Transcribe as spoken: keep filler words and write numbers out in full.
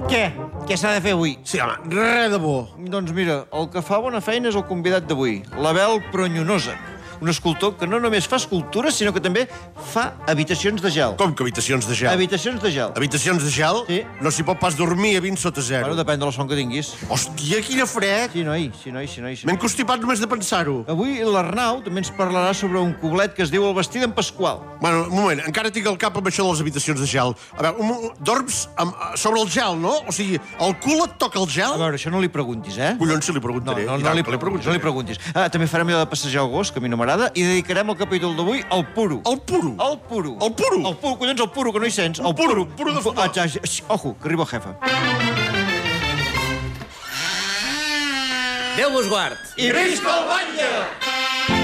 Què? Què s'ha de fer avui? Sí, home, res de bo. Doncs mira, el que fa bona feina és el convidat d'avui, l'Abel Pronyonosa. Un escultor que no només fa escultures, sinó que també fa habitacions de gel. Com que habitacions de gel? Habitacions de gel. Habitacions de gel? Sí. No s'hi pot pas dormir a vint sota zero. Bueno, depèn de la son que tinguis. Hòstia, quina fred! Sí, noi, sí, noi, sí, noi. Sí, M'he noi. constipat només de pensar-ho. Avui l'Arnau també ens parlarà sobre un coblet que es diu El vestit d'en Pasqual. Bueno, un moment, encara tinc el cap amb això de les habitacions de gel. A veure, un, mo- dorms amb, sobre el gel, no? O sigui, el cul et toca el A gel? veure, això no li preguntis, eh? Collons, si li No, preguntaré. no, I no, tant li, que preguntis, no li preguntis. Ah, també farem allò de passejar el gos, que a mi no m'agrada, i dedicarem el capítol d'avui al puro. El puro? El puro. El puro? El puro, collons, el puro, que no hi sents. El puro, puro de fumar. Ah, ja, ja, xix, ojo, que arriba el jefe. Déu vos guard. I visca el batlle!